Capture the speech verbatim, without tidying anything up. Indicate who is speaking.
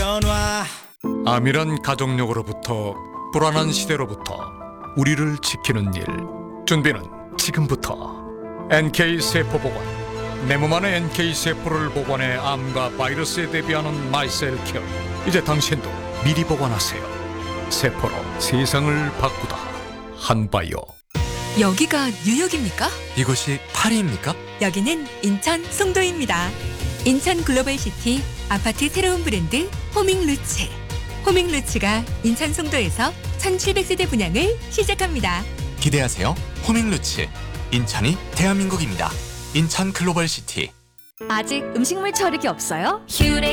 Speaker 1: 변화.
Speaker 2: 암이란 가족력으로부터 불안한 시대로부터 우리를 지키는 일. 준비는 지금부터. 엔케이 세포 보관. 내 몸 안의 엔케이 세포를 보관해 암과 바이러스에 대비하는 마이셀 케어. 이제 당신도 미리 보관하세요. 세포로 세상을 바꾸다. 한바이오.
Speaker 3: 여기가 뉴욕입니까?
Speaker 4: 이곳이 파리입니까?
Speaker 3: 여기는 인천 송도입니다. 인천 글로벌시티 아파트 새로운 브랜드 호밍루츠. 호밍루츠가 인천 송도에서 천칠백 세대 분양을 시작합니다.
Speaker 4: 기대하세요. 호밍루츠. 인천이 대한민국입니다. 인천 글로벌시티.
Speaker 5: 아직 음식물 처리기 없어요? 휴레